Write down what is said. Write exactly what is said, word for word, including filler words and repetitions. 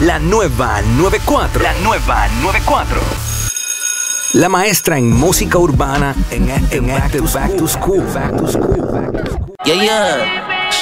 La nueva noventa y cuatro. La nueva noventa y cuatro. La maestra en música urbana en este, en este Back to School. Back to School. Back to School. Yeah, yeah.